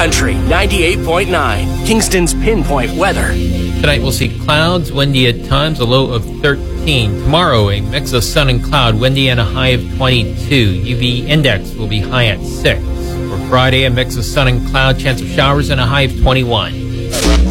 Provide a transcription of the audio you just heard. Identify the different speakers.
Speaker 1: Country 98.9, Kingston's pinpoint weather.
Speaker 2: Tonight we'll see clouds, windy at times, a low of 13. Tomorrow, a mix of sun and cloud, windy and a high of 22. UV index will be high at 6. For Friday, a mix of sun and cloud, chance of showers and a high of 21.